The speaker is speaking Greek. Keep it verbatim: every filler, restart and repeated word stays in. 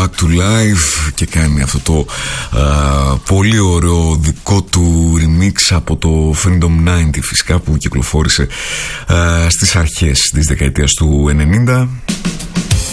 to Life και κάνει αυτό το α, πολύ ωραίο δικό του remix από το Freedom ενενήντα φυσικά, που κυκλοφόρησε α, στις αρχές της δεκαετίας του ενενήντα.